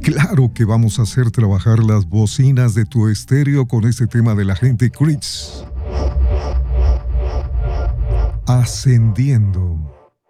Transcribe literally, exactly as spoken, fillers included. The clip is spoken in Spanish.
Claro que vamos a hacer trabajar las bocinas de tu estéreo con este tema del agente Chris. Ascendiendo.